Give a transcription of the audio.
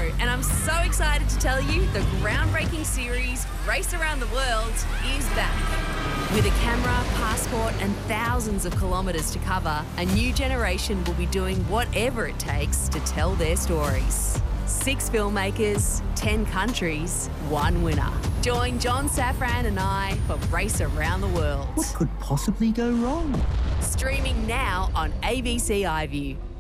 and I'm so excited to tell you the groundbreaking series Race Around the World is back. With a camera, passport and thousands of kilometres to cover, a new generation will be doing whatever it takes to tell their stories. 6 filmmakers, 10 countries, 1 winner. Join John Safran and I for Race Around the World. What could possibly go wrong? Streaming now on ABC iView.